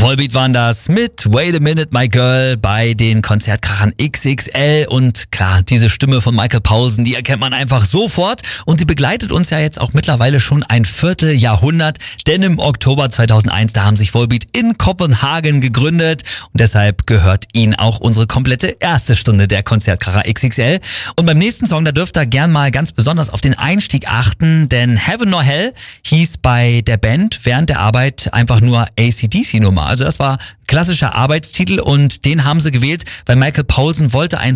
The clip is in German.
Volbeat waren das mit Wait a Minute, My Girl bei den Konzertkrachern XXL. Und klar, diese Stimme von Michael Poulsen, die erkennt man einfach sofort. Und die begleitet uns ja jetzt auch mittlerweile schon ein Vierteljahrhundert. Denn im Oktober 2001, da haben sich Volbeat in Kopenhagen gegründet. Und deshalb gehört ihnen auch unsere komplette erste Stunde der Konzertkracher XXL. Und beim nächsten Song, da dürft ihr gern mal ganz besonders auf den Einstieg achten. Denn Heaven or Hell hieß bei der Band während der Arbeit einfach nur AC/DC-Nummer. Also das war klassischer Arbeitstitel und den haben sie gewählt, weil Michael Poulsen wollte ein